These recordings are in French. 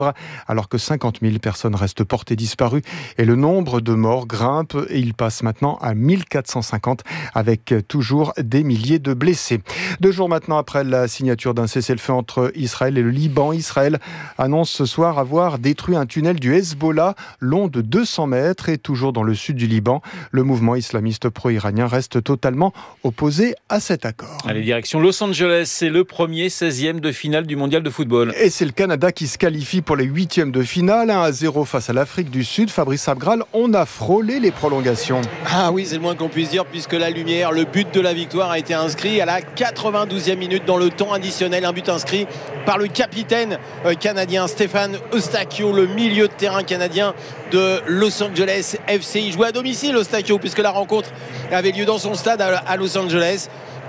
alors que 50 000 personnes restent portées disparues et le nombre de morts grimpe et il passe maintenant à 1450 avec toujours des milliers de blessés. 2 jours maintenant après la signature d'un cessez-le-feu entre Israël et le Liban, Israël annonce ce soir avoir détruit un tunnel du Hezbollah long de 200 mètres et toujours dans le sud du Liban. Le mouvement islamiste pro-iranien reste totalement opposé à cet accord. Allez, direction Los Angeles, c'est le premier 16e de finale du mondial de football. Et c'est le Canada qui se qualifie pour les 8e de finale, 1-0 face à l'Afrique du Sud. Fabrice Abgral, on a frôlé les prolongations. Ah oui, c'est le moins qu'on puisse dire puisque la lumière, le but de la victoire a été inscrit à la 92e minute dans le temps additionnel. Un but inscrit par le capitaine canadien Stéphane Eustáquio, le milieu de terrain canadien de Los Angeles FC. Il jouait à domicile Eustáquio puisque la rencontre avait lieu dans son stade à Los Angeles.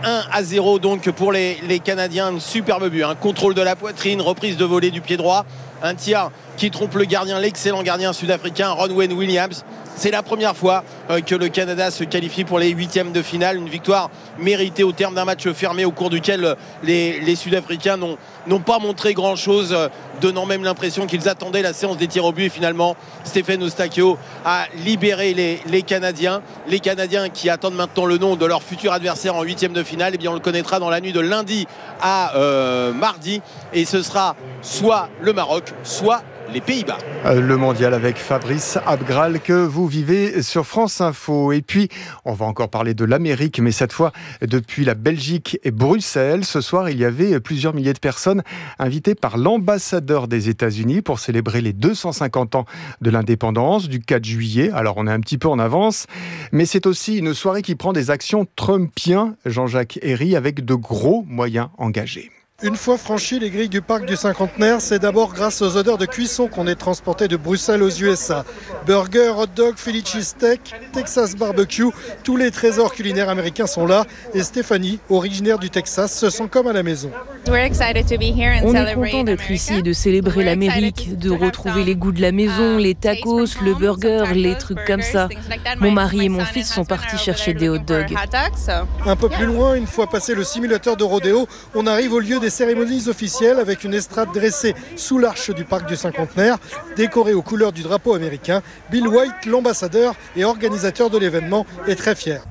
1-0 donc pour les Canadiens, un superbe but, un contrôle de la poitrine, reprise de volée du pied droit, un tir qui trompe le gardien, l'excellent gardien sud-africain Ronwen Williams. C'est la première fois que le Canada se qualifie pour les 8e de finale, une victoire méritée au terme d'un match fermé au cours duquel les Sud-Africains n'ont pas montré grand-chose, donnant même l'impression qu'ils attendaient la séance des tirs au but. Et finalement, Stéphane Eustáquio a libéré les Canadiens. Les Canadiens qui attendent maintenant le nom de leur futur adversaire en 8e de finale. Eh bien, on le connaîtra dans la nuit de lundi à mardi. Et ce sera soit le Maroc, soit les Pays-Bas. Le mondial avec Fabrice Abgral que vous vivez sur France Info. Et puis, on va encore parler de l'Amérique, mais cette fois depuis la Belgique et Bruxelles. Ce soir, il y avait plusieurs milliers de personnes invitées par l'ambassadeur des États-Unis pour célébrer les 250 ans de l'indépendance du 4 juillet. Alors, on est un petit peu en avance, mais c'est aussi une soirée qui prend des actions trumpiens, Jean-Jacques Herry, avec de gros moyens engagés. Une fois franchi les grilles du parc du Cinquantenaire, c'est d'abord grâce aux odeurs de cuisson qu'on est transporté de Bruxelles aux USA. Burger, hot dog, Philly cheesesteak, Texas barbecue, tous les trésors culinaires américains sont là. Et Stéphanie, originaire du Texas, se sent comme à la maison. On est content d'être ici et de célébrer l'Amérique, de retrouver les goûts de la maison, les tacos, le burger, les trucs comme ça. Mon mari et mon fils sont partis chercher des hot dogs. Un peu plus loin, une fois passé le simulateur de rodéo, on arrive au lieu des cérémonies officielles avec une estrade dressée sous l'arche du parc du Cinquantenaire, décorée aux couleurs du drapeau américain. Bill White, l'ambassadeur et organisateur de l'événement, est très fier.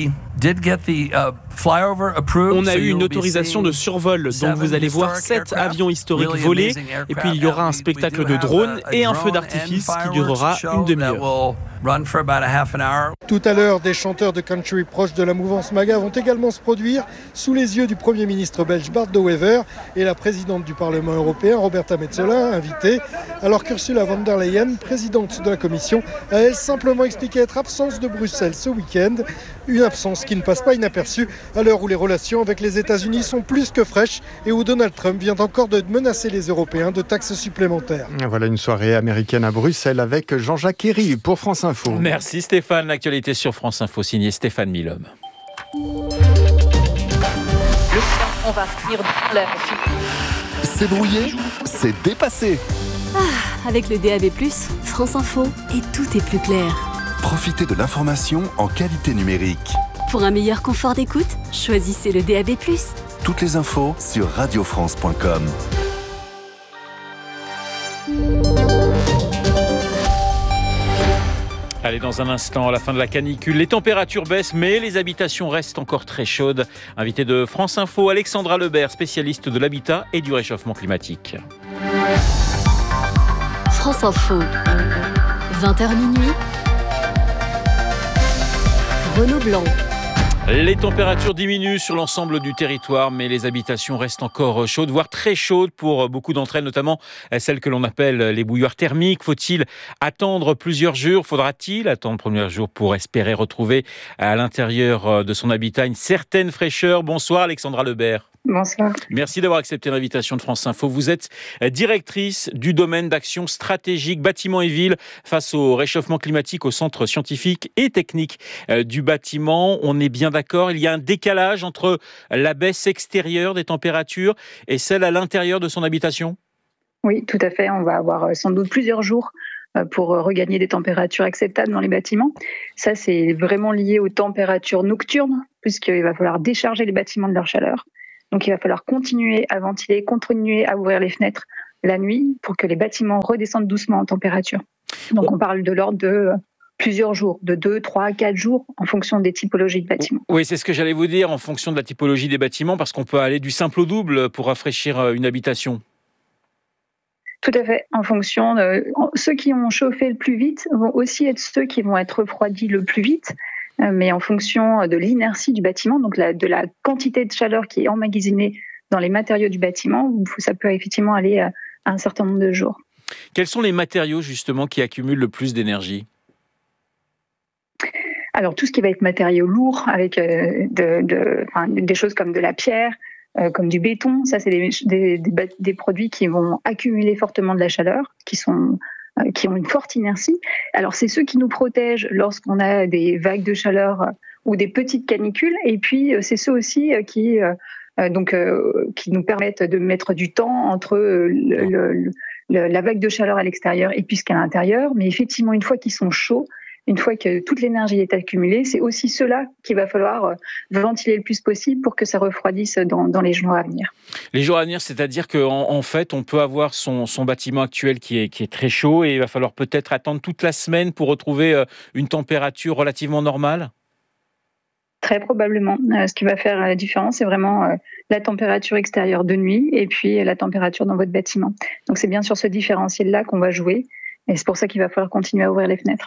On a eu une autorisation de survol, donc vous allez voir 7 avions historiques voler, et puis il y aura un spectacle de drones et un feu d'artifice qui durera une demi-heure. Tout à l'heure, des chanteurs de country proches de la mouvance MAGA vont également se produire sous les yeux du Premier ministre belge Bart De Wever et la présidente du Parlement européen Roberta Metsola, invitée, alors qu'Ursula von der Leyen, présidente de la Commission, a elle simplement expliqué être absente de Bruxelles ce week-end, une absence qui ne passe pas inaperçue à l'heure où les relations avec les États-Unis sont plus que fraîches et où Donald Trump vient encore de menacer les Européens de taxes supplémentaires. Voilà une soirée américaine à Bruxelles avec Jean-Jacques Herry pour France Info. Merci Stéphane, l'actualité sur France Info, signé Stéphane Milhomme. On va finir dans l'air. C'est brouillé, c'est dépassé. Avec le DAB+, France Info, et tout est plus clair. Profitez de l'information en qualité numérique. Pour un meilleur confort d'écoute, choisissez le DAB+. Toutes les infos sur radiofrance.com. Allez, dans un instant, à la fin de la canicule, les températures baissent, mais les habitations restent encore très chaudes. Invité de France Info, Alexandra Lebert, spécialiste de l'habitat et du réchauffement climatique. France Info, 20h minuit, Renaud Blanc. Les températures diminuent sur l'ensemble du territoire, mais les habitations restent encore chaudes, voire très chaudes pour beaucoup d'entre elles, notamment celles que l'on appelle les bouilloires thermiques. Faut-il attendre plusieurs jours ? Faudra-t-il attendre plusieurs jours pour espérer retrouver à l'intérieur de son habitat une certaine fraîcheur ? Bonsoir Alexandra Lebert. Bonsoir. Merci d'avoir accepté l'invitation de France Info. Vous êtes directrice du domaine d'action stratégique bâtiment et ville face au réchauffement climatique au Centre scientifique et technique du bâtiment. On est bien d'accord, il y a un décalage entre la baisse extérieure des températures et celle à l'intérieur de son habitation ? Oui, tout à fait. On va avoir sans doute plusieurs jours pour regagner des températures acceptables dans les bâtiments. Ça, c'est vraiment lié aux températures nocturnes, puisqu'il va falloir décharger les bâtiments de leur chaleur. Donc, il va falloir continuer à ventiler, continuer à ouvrir les fenêtres la nuit pour que les bâtiments redescendent doucement en température. Donc on parle de l'ordre de plusieurs jours, de 2, 3, 4 jours en fonction des typologies de bâtiments. Oui, c'est ce que j'allais vous dire, en fonction de la typologie des bâtiments, parce qu'on peut aller du simple au double pour rafraîchir une habitation. Tout à fait, en fonction ceux qui ont chauffé le plus vite vont aussi être ceux qui vont être refroidis le plus vite, mais en fonction de l'inertie du bâtiment, donc de la quantité de chaleur qui est emmagasinée dans les matériaux du bâtiment, ça peut effectivement aller à un certain nombre de jours. Quels sont les matériaux justement qui accumulent le plus d'énergie ? Alors tout ce qui va être matériaux lourds, avec des choses comme de la pierre, comme du béton, ça c'est des produits qui vont accumuler fortement de la chaleur, qui ont une forte inertie. Alors c'est ceux qui nous protègent lorsqu'on a des vagues de chaleur ou des petites canicules, et puis c'est ceux aussi qui nous permettent de mettre du temps entre la vague de chaleur à l'extérieur et puis ce qu'à l'intérieur. Mais effectivement, une fois qu'ils sont chauds, une fois que toute l'énergie est accumulée, c'est aussi ceux-là qu'il va falloir ventiler le plus possible pour que ça refroidisse dans les jours à venir. Les jours à venir, c'est-à-dire qu'en fait, on peut avoir son bâtiment actuel qui est très chaud et il va falloir peut-être attendre toute la semaine pour retrouver une température relativement normale ? Très probablement. Ce qui va faire la différence, c'est vraiment la température extérieure de nuit et puis la température dans votre bâtiment. Donc c'est bien sur ce différentiel-là qu'on va jouer et c'est pour ça qu'il va falloir continuer à ouvrir les fenêtres.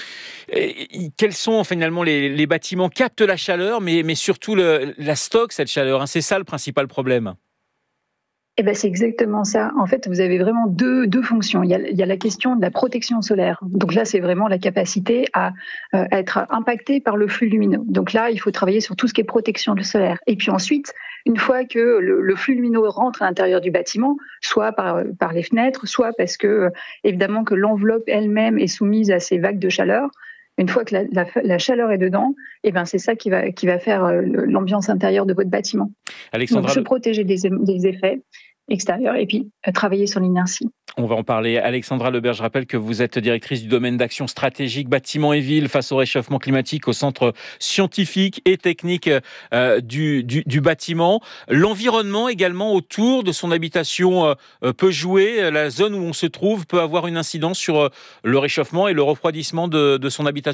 Et quels sont finalement les bâtiments captent la chaleur, mais surtout la stockent cette chaleur, hein, c'est ça le principal problème. C'est exactement ça. En fait, vous avez vraiment deux fonctions. Il y a la question de la protection solaire. Donc là, c'est vraiment la capacité à être impacté par le flux lumineux. Donc là, il faut travailler sur tout ce qui est protection solaire. Et puis ensuite, une fois que le flux lumineux rentre à l'intérieur du bâtiment, soit par les fenêtres, soit parce que, évidemment, que l'enveloppe elle-même est soumise à ces vagues de chaleur, une fois que la chaleur est dedans, c'est ça qui va faire l'ambiance intérieure de votre bâtiment. Alexandra, donc se protéger des effets extérieurs et puis travailler sur l'inertie. On va en parler. Alexandra Lebert, je rappelle que vous êtes directrice du domaine d'action stratégique bâtiments et villes face au réchauffement climatique au Centre scientifique et technique du bâtiment. L'environnement également autour de son habitation peut jouer. La zone où on se trouve peut avoir une incidence sur le réchauffement et le refroidissement de son habitation ?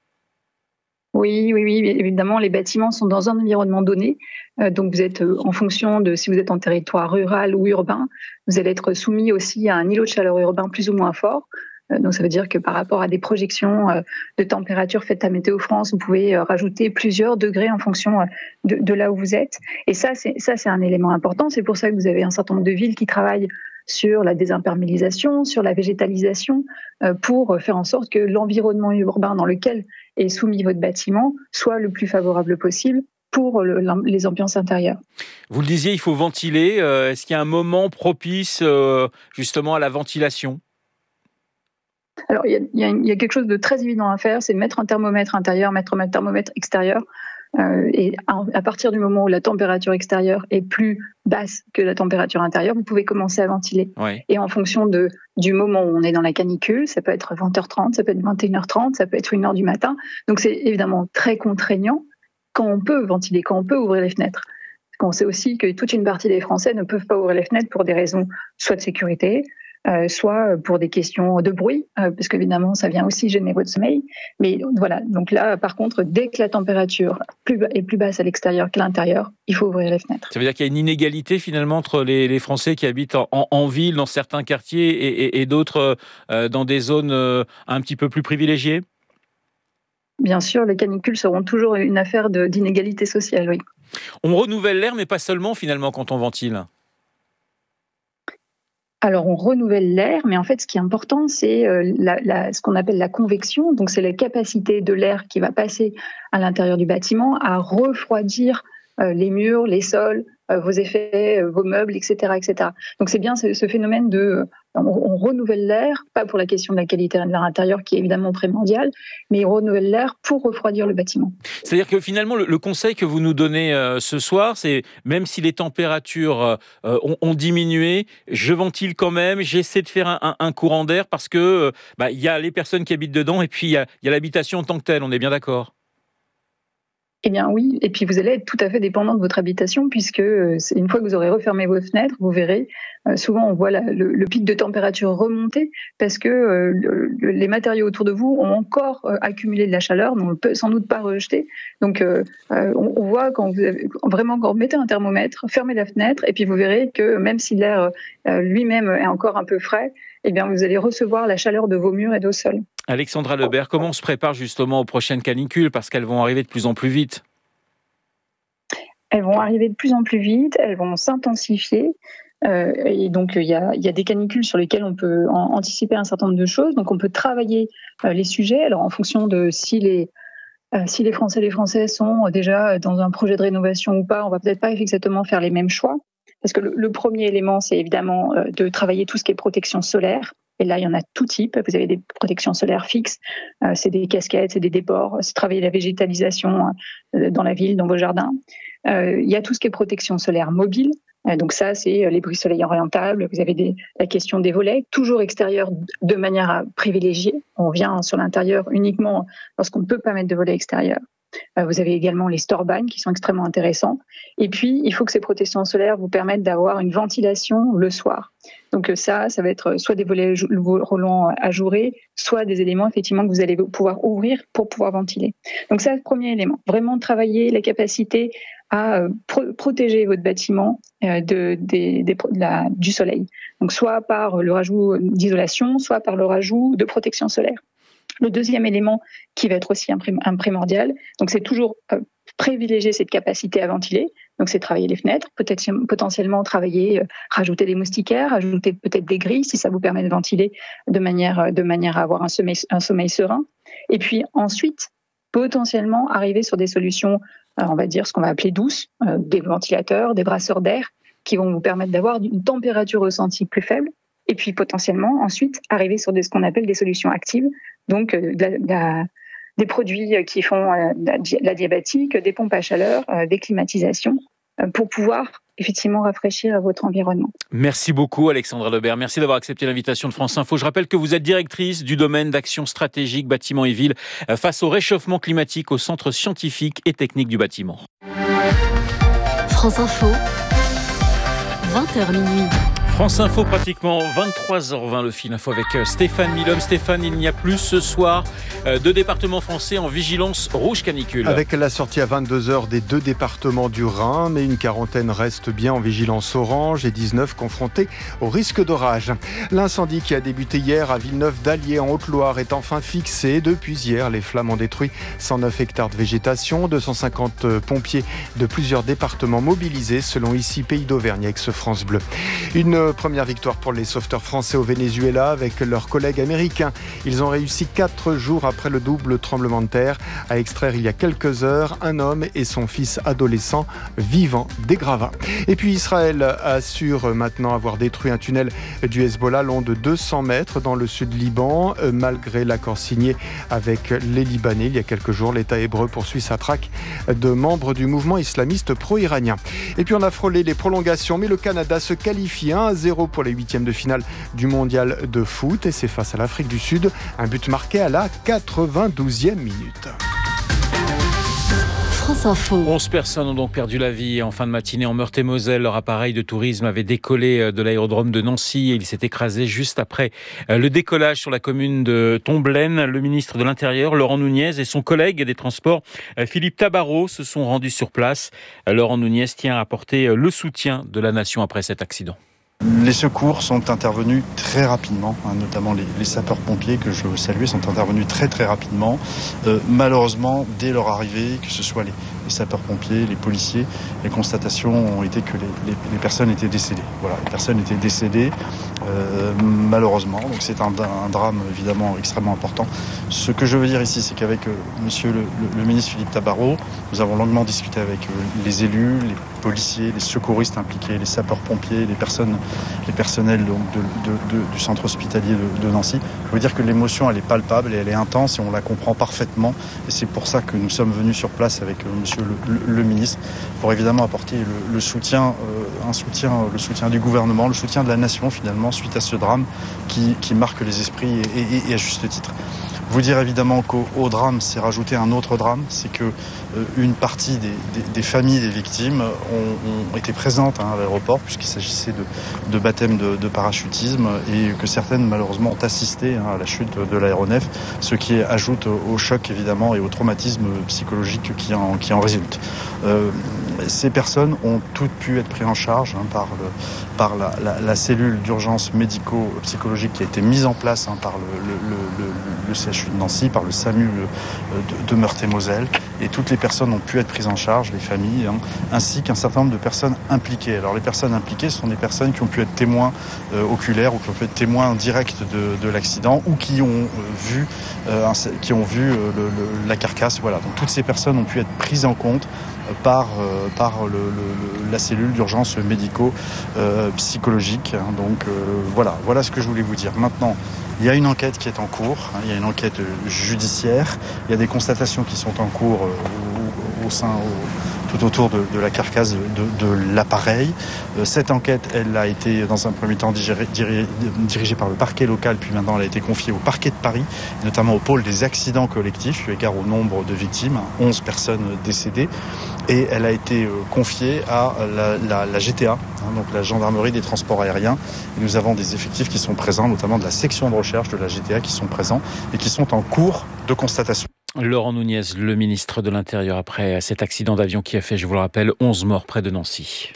Oui, évidemment, les bâtiments sont dans un environnement donné. Donc, vous êtes en fonction de si vous êtes en territoire rural ou urbain, vous allez être soumis aussi à un îlot de chaleur urbain plus ou moins fort. Donc, ça veut dire que par rapport à des projections de température faites à Météo France, vous pouvez rajouter plusieurs degrés en fonction de là où vous êtes. Et ça, c'est un élément important. C'est pour ça que vous avez un certain nombre de villes qui travaillent sur la désimperméabilisation, sur la végétalisation, pour faire en sorte que l'environnement urbain dans lequel est soumis votre bâtiment soit le plus favorable possible pour les ambiances intérieures. Vous le disiez, il faut ventiler. Est-ce qu'il y a un moment propice justement à la ventilation ? Alors, il y a quelque chose de très évident à faire, c'est mettre un thermomètre intérieur, mettre un thermomètre extérieur. Et à partir du moment où la température extérieure est plus basse que la température intérieure, vous pouvez commencer à ventiler. Ouais. Et en fonction du moment où on est dans la canicule, ça peut être 20h30, ça peut être 21h30, ça peut être 1h du matin. Donc c'est évidemment très contraignant quand on peut ventiler, quand on peut ouvrir les fenêtres. Parce qu'on sait aussi que toute une partie des Français ne peuvent pas ouvrir les fenêtres pour des raisons soit de sécurité, soit pour des questions de bruit, parce qu'évidemment, ça vient aussi gêner votre sommeil. Mais voilà, donc là, par contre, dès que la température est plus basse à l'extérieur qu'à l'intérieur, il faut ouvrir les fenêtres. Ça veut dire qu'il y a une inégalité finalement entre les Français qui habitent en ville, dans certains quartiers, et d'autres dans des zones un petit peu plus privilégiées ? Bien sûr, les canicules seront toujours une affaire d'inégalité sociale, oui. On renouvelle l'air, mais pas seulement finalement quand on ventile. Alors, on renouvelle l'air, mais en fait, ce qui est important, c'est ce qu'on appelle la convection. Donc, c'est la capacité de l'air qui va passer à l'intérieur du bâtiment à refroidir les murs, les sols, vos effets, vos meubles, etc., etc. Donc, c'est bien ce phénomène on renouvelle l'air, pas pour la question de la qualité de l'air intérieur, qui est évidemment primordiale, mais on renouvelle l'air pour refroidir le bâtiment. C'est-à-dire que finalement, le conseil que vous nous donnez ce soir, c'est même si les températures ont diminué, je ventile quand même, j'essaie de faire un courant d'air parce que y a les personnes qui habitent dedans et puis il y a l'habitation en tant que telle, on est bien d'accord ? Eh bien oui, et puis vous allez être tout à fait dépendant de votre habitation puisque une fois que vous aurez refermé vos fenêtres, vous verrez, souvent on voit le pic de température remonter parce que les matériaux autour de vous ont encore accumulé de la chaleur, donc on ne peut sans doute pas rejeter. Donc on voit quand vous mettez un thermomètre, fermez la fenêtre et puis vous verrez que même si l'air lui-même est encore un peu frais, eh bien vous allez recevoir la chaleur de vos murs et de sol. Alexandra Lebert, comment on se prépare justement aux prochaines canicules parce qu'elles vont arriver de plus en plus vite? Elles vont arriver de plus en plus vite, elles vont s'intensifier. Et donc, il y a des canicules sur lesquelles on peut anticiper un certain nombre de choses. Donc, on peut travailler les sujets. Alors, en fonction de si les Français et les Françaises sont déjà dans un projet de rénovation ou pas, on va peut-être pas exactement faire les mêmes choix. Parce que le premier élément, c'est évidemment de travailler tout ce qui est protection solaire. Et là, il y en a tout type. Vous avez des protections solaires fixes, c'est des casquettes, c'est des débords, c'est travailler la végétalisation dans la ville, dans vos jardins. Il y a tout ce qui est protection solaire mobile. Donc ça, c'est les bris soleil orientables. Vous avez la question des volets, toujours extérieurs de manière à privilégier. On vient sur l'intérieur uniquement lorsqu'on ne peut pas mettre de volets extérieurs. Vous avez également les storbands qui sont extrêmement intéressants. Et puis, il faut que ces protections solaires vous permettent d'avoir une ventilation le soir. Donc ça va être soit des volets roulants ajourés, soit des éléments effectivement que vous allez pouvoir ouvrir pour pouvoir ventiler. Donc ça, le premier élément. Vraiment travailler la capacité à protéger votre bâtiment du soleil. Donc soit par le rajout d'isolation, soit par le rajout de protection solaire. Le deuxième élément qui va être aussi un primordial, donc c'est toujours privilégier cette capacité à ventiler. Donc c'est travailler les fenêtres, potentiellement rajouter des moustiquaires, rajouter peut-être des grilles si ça vous permet de ventiler de manière à avoir un sommeil serein. Et puis ensuite, potentiellement arriver sur des solutions, on va dire ce qu'on va appeler douces, des ventilateurs, des brasseurs d'air qui vont vous permettre d'avoir une température ressentie plus faible. Et puis potentiellement ensuite arriver sur ce qu'on appelle des solutions actives, donc des produits qui font la diabatique, des pompes à chaleur, des climatisations, pour pouvoir effectivement rafraîchir votre environnement. Merci beaucoup Alexandra Lebert, merci d'avoir accepté l'invitation de France Info. Je rappelle que vous êtes directrice du domaine d'action stratégique bâtiments et villes face au réchauffement climatique au Centre scientifique et technique du bâtiment. France Info, 20h minuit. France Info, pratiquement 23h20, le fil info avec Stéphane Milhomme. Stéphane, il n'y a plus ce soir de départements français en vigilance rouge canicule. Avec la sortie à 22h des 2 départements du Rhin, mais une quarantaine reste bien en vigilance orange et 19 confrontés au risque d'orage. L'incendie qui a débuté hier à Villeneuve-d'Allier en Haute-Loire est enfin fixé. Depuis hier, les flammes ont détruit 109 hectares de végétation, 250 pompiers de plusieurs départements mobilisés, selon ici Pays d'Auvergne avec ce France Bleu. Une première victoire pour les sauveteurs français au Venezuela avec leurs collègues américains. Ils ont réussi 4 jours après le double tremblement de terre à extraire il y a quelques heures un homme et son fils adolescent vivants des gravats. Et puis Israël assure maintenant avoir détruit un tunnel du Hezbollah long de 200 mètres dans le sud Liban. Malgré l'accord signé avec les Libanais il y a quelques jours, l'État hébreu poursuit sa traque de membres du mouvement islamiste pro-iranien. Et puis on a frôlé les prolongations, mais le Canada se qualifie 1-0 pour les 8e de finale du mondial de foot et c'est face à l'Afrique du Sud, un but marqué à la 92e minute. France Info. 11 personnes ont donc perdu la vie en fin de matinée en Meurthe-et-Moselle. Leur appareil de tourisme avait décollé de l'aérodrome de Nancy et il s'est écrasé juste après le décollage sur la commune de Tomblaine. Le ministre de l'Intérieur, Laurent Nunez, et son collègue des Transports, Philippe Tabarot, se sont rendus sur place. Laurent Nunez tient à apporter le soutien de la nation après cet accident. Les secours sont intervenus très rapidement, notamment les sapeurs-pompiers que je veux saluer sont intervenus très très rapidement. Malheureusement, dès leur arrivée, que ce soit les sapeurs-pompiers, les policiers, les constatations ont été que les personnes étaient décédées. Voilà, les personnes étaient décédées malheureusement. Donc c'est un drame évidemment extrêmement important. Ce que je veux dire ici, c'est qu'avec monsieur le ministre Philippe Tabarot, nous avons longuement discuté avec les élus, les policiers, les secouristes impliqués, les sapeurs-pompiers, les personnels donc du centre hospitalier de Nancy. Je veux dire que l'émotion, elle est palpable et elle est intense et on la comprend parfaitement. Et c'est pour ça que nous sommes venus sur place avec monsieur le ministre pour évidemment apporter le soutien du gouvernement, le soutien de la nation finalement suite à ce drame qui marque les esprits et à juste titre. Vous dire évidemment qu'au drame s'est rajouté un autre drame, c'est que une partie des familles des victimes ont été présentes à l'aéroport puisqu'il s'agissait de baptême de parachutisme et que certaines malheureusement ont assisté à la chute de l'aéronef, ce qui ajoute au choc évidemment et au traumatisme psychologique qui en résulte. Ces personnes ont toutes pu être prises en charge par la cellule d'urgence médico-psychologique qui a été mise en place par le CHU de Nancy, par le SAMU de Meurthe-et-Moselle. Et toutes les personnes ont pu être prises en charge, les familles, ainsi qu'un certain nombre de personnes impliquées. Alors les personnes impliquées sont des personnes qui ont pu être témoins oculaires ou qui ont pu être témoins directs de l'accident ou qui ont vu la carcasse. Voilà. Donc toutes ces personnes ont pu être prises en compte par la cellule d'urgence médico-psychologique. Donc voilà ce que je voulais vous dire. Maintenant, il y a une enquête qui est en cours, il y a une enquête judiciaire, il y a des constatations qui sont en cours tout autour de la carcasse de l'appareil. Cette enquête, elle a été dans un premier temps dirigée par le parquet local, puis maintenant elle a été confiée au parquet de Paris, notamment au pôle des accidents collectifs, eu égard au nombre de victimes, 11 personnes décédées, et elle a été confiée à la GTA, donc la gendarmerie des transports aériens. Et nous avons des effectifs qui sont présents, notamment de la section de recherche de la GTA qui sont présents et qui sont en cours de constatation. Laurent Nunez, le ministre de l'Intérieur, après cet accident d'avion qui a fait, je vous le rappelle, 11 morts près de Nancy.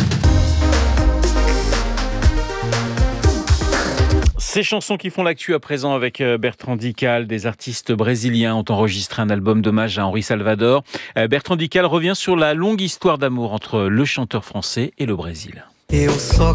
Ces chansons qui font l'actu à présent avec Bertrand Dical. Des artistes brésiliens ont enregistré un album d'hommage à Henri Salvador. Bertrand Dical revient sur la longue histoire d'amour entre le chanteur français et le Brésil. Eu sou